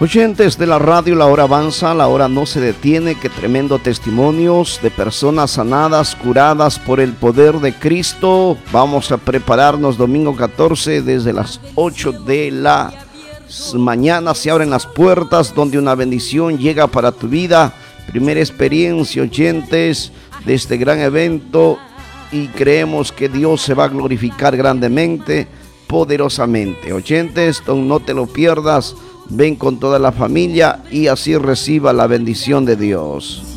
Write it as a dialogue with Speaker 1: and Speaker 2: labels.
Speaker 1: Oyentes de la radio, la hora avanza, la hora no se detiene. Qué tremendo testimonios de personas sanadas, curadas por el poder de Cristo. Vamos a prepararnos domingo 14 desde las 8 de la mañana. Se abren las puertas donde una bendición llega para tu vida. Primera experiencia, oyentes, de este gran evento, y creemos que Dios se va a glorificar grandemente, poderosamente. Oyentes, no te lo pierdas. Ven con toda la familia y así reciba la bendición de Dios.